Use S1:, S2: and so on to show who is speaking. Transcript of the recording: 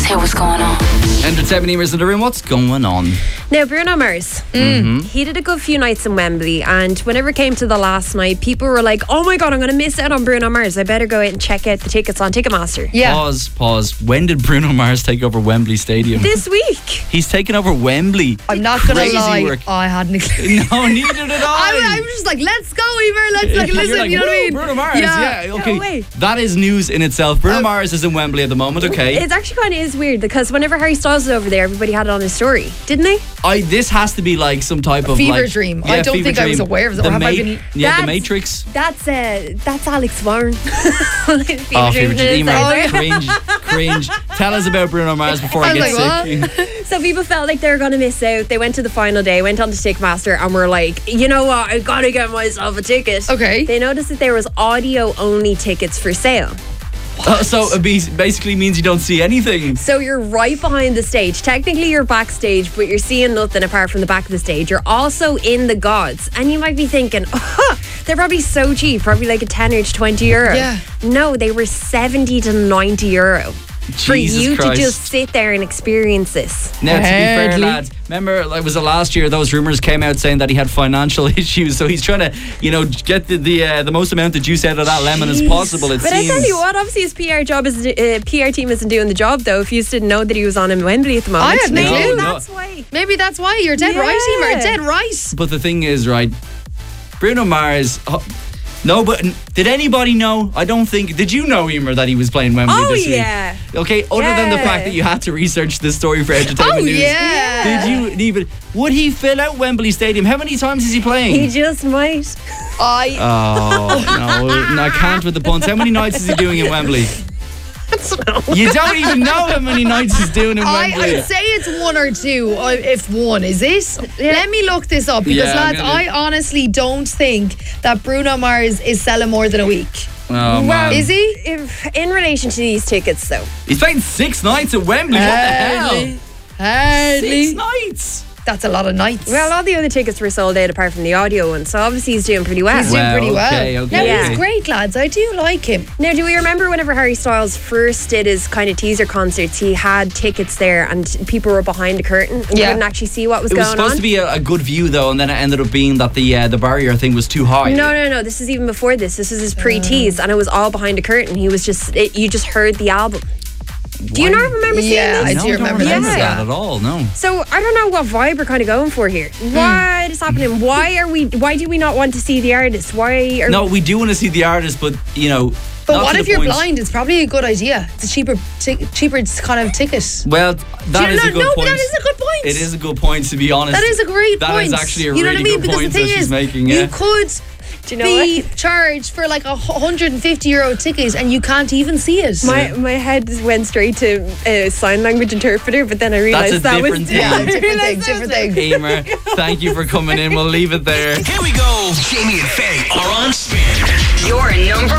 S1: Hey, what's going on?
S2: 107 Eamers in the room. What's going on?
S3: Now, Bruno Mars, he did a good few nights in Wembley, and whenever it came to the last night, people were like, oh my God, I'm going to miss out on Bruno Mars. I better go out and check out the tickets on Ticketmaster.
S4: Yeah.
S2: Pause. When did Bruno Mars take over Wembley Stadium?
S3: This week.
S2: He's taken over Wembley.
S4: I'm not going to
S2: Crazy
S4: lie.
S2: work.
S4: I hadn't a clue.
S2: No, neither did
S4: I was just like, let's go, Emer. Let's like, listen,
S2: You're like,
S4: you know what I mean?
S2: Bruno Mars, yeah. Okay,
S3: No way.
S2: that is news in itself. Bruno Mars is in Wembley at the moment, okay.
S3: It's actually kind of is weird because whenever Harry Styles was over there, everybody had it on his story, didn't they?
S2: This has to be like some type of
S4: Fever
S2: like,
S4: dream.
S2: Yeah,
S4: I don't
S2: fever
S4: think I was
S2: dream.
S4: aware of that.
S2: The
S4: Or have I been?
S2: The
S3: That's-
S2: Matrix.
S3: That's Alex Warren.
S2: Fever dream. Cringe. Tell us about Bruno Mars before I
S4: I
S2: get
S4: was
S2: sick.
S3: So people felt like they were going to miss out. They went to the final day, went on to Ticketmaster, and were like, you know what, I got to get myself a ticket.
S4: Okay.
S3: They noticed that there was audio-only tickets for sale.
S2: So it basically means you don't see anything.
S3: So you're right behind the stage. Technically you're backstage, but you're seeing nothing apart from the back of the stage. You're also in the gods. And you might be thinking, they're probably so cheap, probably like a 10 or 20 euro.
S4: Yeah.
S3: No, they were 70 to 90 euro. For
S2: Jesus
S3: you
S2: Christ.
S3: to just sit there and experience this.
S2: Now, to be fair,
S4: Hardly.
S2: lads, remember, like, was it last year? Those rumors came out saying that he had financial issues, so he's trying to, get the most amount of juice out of that lemon as possible. It
S3: But
S2: seems.
S3: I tell you what, obviously his PR team isn't doing the job though. If you just didn't know that he was on in Wembley at the moment,
S4: I had no
S3: maybe
S4: clue.
S3: that's why.
S4: Maybe that's why. You're dead right, Emer.
S3: Yeah.
S4: Dead right.
S2: But the thing is, right, Bruno Mars. No, but did anybody know? I don't think. Did you know, Emer, that he was playing Wembley
S3: Oh,
S2: this week?
S3: yeah.
S2: Okay, other than the
S3: Yeah.
S2: fact that you had to research this story for entertainment
S4: Oh,
S2: news.
S4: yeah.
S2: Did you even? Would he fill out Wembley Stadium? How many times is he playing?
S3: He just might.
S4: I
S2: Oh, no, I can't with the puns. How many nights is he doing in Wembley? You don't even know how many nights he's doing in Wembley.
S4: I'd say it's one or two, if one. Is it? Let me look this up because,
S2: Yeah, I'm
S4: lads,
S2: gonna-
S4: I honestly don't think that Bruno Mars is selling more than a week.
S2: Oh, man.
S4: Is he?
S3: In relation to these tickets though,
S2: He's playing 6 nights at Wembley. What the hell?
S4: Hardly.
S2: 6 nights.
S4: That's a lot of nights.
S3: well, all the other tickets were sold out apart from the audio one, so obviously he's doing pretty well.
S4: He's doing pretty well.
S2: Okay.
S4: Now,
S3: Yeah.
S4: he's great, lads. I do like him.
S3: Now, do we remember whenever Harry Styles first did his kind of teaser concerts, he had tickets there and people were behind the curtain and
S4: Yeah.
S3: couldn't actually see what was
S2: It was
S3: going
S2: supposed
S3: on?
S2: to be a good view though, and then it ended up being that the barrier thing was too high.
S3: No. This is even before this. This is his pre-tease, and it was all behind a curtain. He was you just heard the album. Do you not remember seeing
S4: Yeah,
S3: this?
S4: I
S2: No,
S4: do remember
S2: don't remember
S4: that.
S2: that at all. No.
S3: So I don't know what vibe we're kind of going for here. What is happening? Why do we not want to see the artist? Why are
S2: No, we do want to see the artist, but
S4: But
S2: not
S4: what
S2: to
S4: if
S2: the
S4: you're
S2: point-
S4: blind? It's probably a good idea. It's a cheaper kind of ticket.
S2: Well, that is a good
S4: no,
S2: point.
S4: but that is a good point.
S2: It is a good point, to be honest.
S4: That is a great
S2: That
S4: point.
S2: is actually a
S4: you know
S2: really
S4: what I mean?
S2: good
S4: Because
S2: point
S4: the
S2: that
S4: thing
S2: she's
S4: is,
S2: making. Yeah.
S4: you could
S3: Do you know
S4: be charged for like a €150 ticket and you can't even see it.
S3: my head went straight to sign language interpreter, but then I realized
S2: That's a
S3: that was
S2: different thing.
S4: yeah, different thing.
S2: Emer, thank you for coming in. We'll leave it there.
S5: Here we go. Jamie and Faye are on spin.
S1: Your number